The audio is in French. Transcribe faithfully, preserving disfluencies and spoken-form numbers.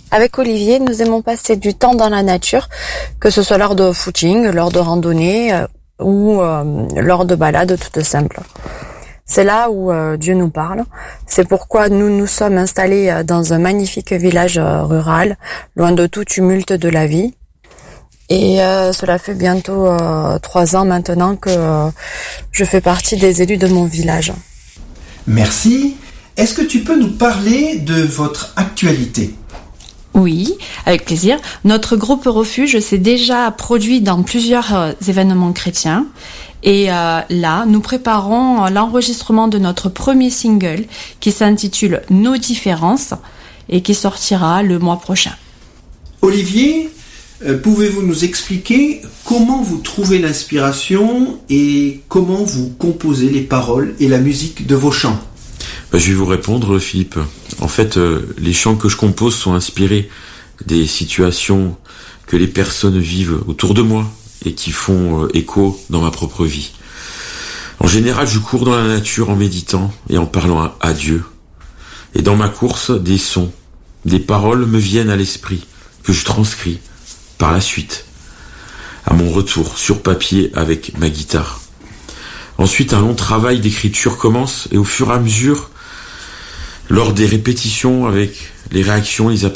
Avec Olivier, nous aimons passer du temps dans la nature, que ce soit lors de footing, lors de randonnée euh, ou euh, lors de balades toutes simples. C'est là où euh, Dieu nous parle. C'est pourquoi nous nous sommes installés euh, dans un magnifique village euh, rural, loin de tout tumulte de la vie. Et euh, cela fait bientôt euh, trois ans maintenant que euh, je fais partie des élus de mon village. Merci. Est-ce que tu peux nous parler de votre actualité ? Oui, avec plaisir. Notre groupe Refuge s'est déjà produit dans plusieurs euh, événements chrétiens. Et euh, là, nous préparons euh, l'enregistrement de notre premier single qui s'intitule « Nos différences » et qui sortira le mois prochain. Olivier, euh, pouvez-vous nous expliquer comment vous trouvez l'inspiration et comment vous composez les paroles et la musique de vos chants ? Bah, je vais vous répondre, Philippe. En fait, euh, les chants que je compose sont inspirés des situations que les personnes vivent autour de moi et qui font euh, écho dans ma propre vie. En général, je cours dans la nature en méditant et en parlant à, à Dieu. Et dans ma course, des sons, des paroles me viennent à l'esprit que je transcris par la suite, à mon retour sur papier avec ma guitare. Ensuite, un long travail d'écriture commence et au fur et à mesure, lors des répétitions avec les réactions, les